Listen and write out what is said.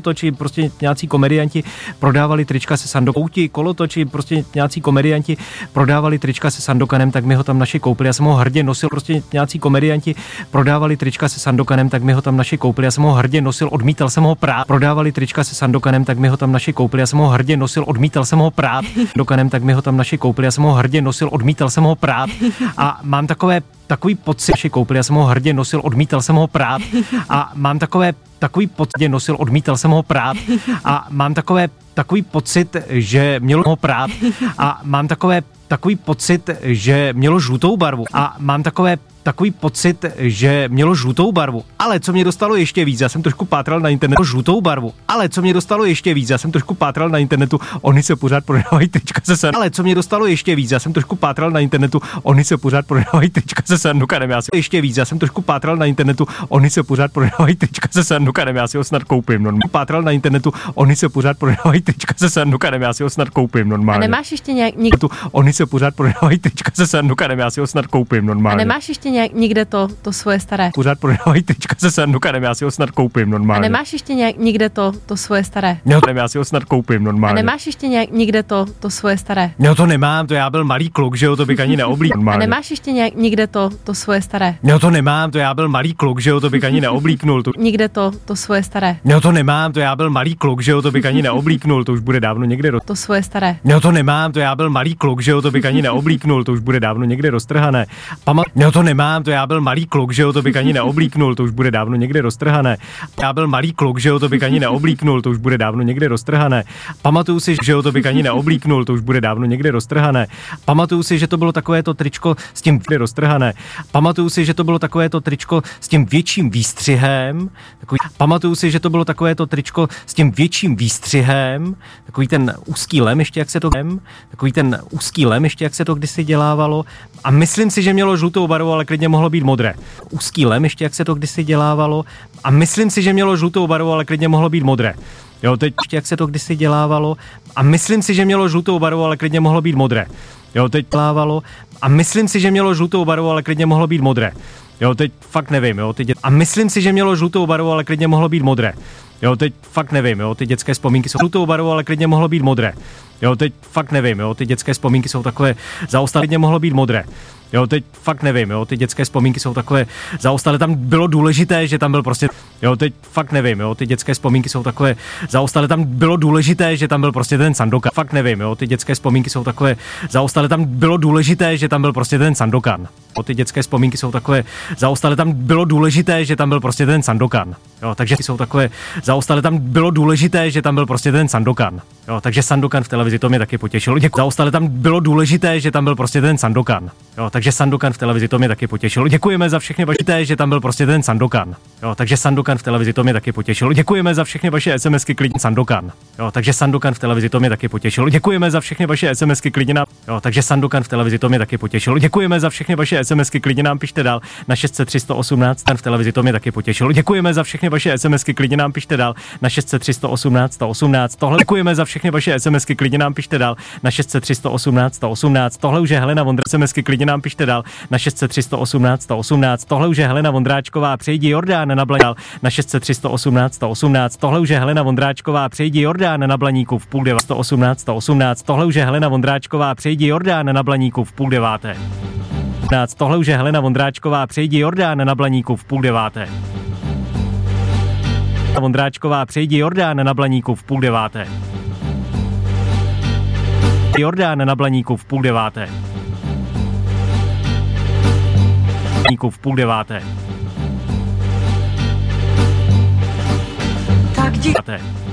kolotoči, prostě nějací komedianti prodávali trička se Sandokouti, kolotoči, prostě nějací komedianti prodávali trička se Sandokanem, tak mi ho tam naši koupili, já jsem ho hrdě nosil, prostě nějací komedianti prodávali trička se Sandokanem, tak mi ho tam naši koupili, já jsem ho hrdě nosil, odmítal jsem ho prát, prodávali trička se Sandokanem, tak mi ho tam naši koupili, já jsem ho hrdě nosil, odmítal jsem ho prát, Sandokanem, tak mi ho tam naši koupili, já jsem ho hrdě nosil, odmítal jsem ho prát a mám takový pocit, že koupili, já jsem ho hrdě nosil, odmítal jsem ho prát a mám takový pocit, nosil, odmítal jsem ho prát a mám takový pocit, že mělo ho prát a mám takový pocit, že mělo žlutou barvu a mám takový pocit, že mělo žlutou barvu. Ale co mě dostalo ještě víc, já jsem trošku pátral na internetu, žlutou barvu. Ale co mě dostalo ještě víc, já jsem trošku pátral na internetu, oni se pořád prodávají trička se Sandokanem. Ale co mě dostalo ještě víc, já jsem trošku pátral na internetu, oni se pořád prodávají trička se Sandokanem. Já si ještě víc, já jsem trošku pátral na internetu, oni se pořád prodávají trička se Sandokanem. Já si ho snad koupím. Normálně. Pátral na internetu, oni se pořád prodávají trička se Sandokanem. Já si ho snad koupím normálně. A nemáš ještě někde oni se pořád prodávají trička se Sandokanem. Já si ho snad koupím normálně. A nemáš ještě někde to svoje staré? Pořád prodávají trička se Sandokanem, já si ho snad koupím normálně. A nemáš ještě někde to svoje staré? No, já si ho snad koupím normálně. A nemáš ještě někde to svoje staré? No to nemám, to já byl malý kluk, že jo, to bych ani neoblíknul. A nemáš ještě někde to svoje staré? No to nemám, to já byl malý kluk, že jo, to bych ani neoblíknul. Nikde to svoje staré? No to nemám, to já byl malý kluk, že jo, to bych ani neoblíknul, to už bude dávno někde to svoje staré? No to nemám, to já byl malý kluk, že jo, to bych ani neoblíknul, to už bude dávno někde roztrhané. No to nemám, to já byl malý kluk, že jo, to bych ani neoblíknul, to už bude dávno někde roztrhané. Já byl malý kluk, že jo, to bych ani neoblíknul, to už bude dávno někde roztrhané. Pamatuju si, že jo, to bych ani neoblíknul, to už bude dávno někde roztrhané. Pamatuju si, že to bylo takové to tričko s tím roztrhané. Pamatuju si, že to bylo takové to tričko s tím větším výstřihem. Pamatuju si, že to bylo takové to tričko s tím větším výstřihem. Takový ten úzký lem ještě, jak se to kdysi dělávalo. A myslím si, že mělo žlutou barvu, ale klidně mohlo být modré. Úzký lem ještě, jak se to kdysi dělávalo. A myslím si, že mělo žlutou barvu, ale klidně mohlo být modré. Jo, teď ještě, jak se to kdysi dělávalo. A myslím si, že mělo žlutou barvu, ale klidně mohlo být modré. Jo, teď dělávalo. A myslím si, že mělo žlutou barvu, ale klidně mohlo být modré. Jo, teď fakt nevím, jo, a myslím si, že mělo žlutou barvu, ale klidně mohlo být modré. Jo, teď fakt nevím, jo, ty dětské vzpomínky jsou žlutou barvu, ale klidně mohlo být modré. Jo, teď fakt nevím, jo, ty dětské vzpomínky jsou takové zaostalé, klidně mohlo být modré. Jo, teď fakt nevím, jo, ty dětské vzpomínky jsou takové zaostalé, tam bylo důležité, že tam byl prostě, jo, teď fakt nevím, jo, ty dětské vzpomínky jsou takové zaostalé, tam bylo důležité, že tam byl prostě ten Sandokan. Fakt nevím, jo, ty dětské vzpomínky jsou takové zaostalé, tam bylo důležité, že tam byl prostě ten Sandokan. Jo, ty dětské vzpomínky jsou takové zaostalé, tam bylo důležité, že tam byl prostě ten Sandokan. Jo, takže jsou takové zaostalé, tam bylo důležité, že tam byl prostě ten Sandokan. Jo, takže Sandokan v televizi, to mě taky potěšilo. Děkuji. Zaostalé, tam bylo důležité, že tam byl prostě ten Sandokan. Jo, takže Sandokan v televizi, to mě taky potěšilo. Děkujeme za všechny vaše, že tam byl prostě ten Sandokan. Jo, takže Sandokan v televizi, to mě taky potěšilo. Děkujeme za všechny vaše SMSky, klidně Sandokan. Jo, takže Sandokan v televizi, to mě taky potěšilo. Děkujeme za všechny vaše SMSky, klidně nám. Jo, takže Sandokan v televizi, to mě taky potěšilo. Děkujeme za všechny vaše SMSky, klidně nám pište dál na 600 318 v televizi, to mě taky potěšilo. Děkujeme za všechny vaše SMSky, klidně nám pište dál na 600 318 118. Tohle děkujeme za všechny vaše SMSky, klidně nám pište dál na 600 318 118. Tohle už je Helena Vondra, SMSky, klidně nám pište dál na 600 318 118. Tohle už je Helena Vondráčková, přejdi Jordán na Blaníku na 600 318 118. Tohle už je Helena Vondráčková, přejdi Jordán na Blaníku v 8:30 118 118. Tohle už je Helena Vondráčková, přejdi Jordán na Blaníku v 8:30. Tohle už je Helena Vondráčková, přejdi Jordán na Blaníku v 8:30. Vondráčková, přejdi Jordán na Blaníku v 8:30. Jordán na Blaníku v 8:30. V 8:30. Tak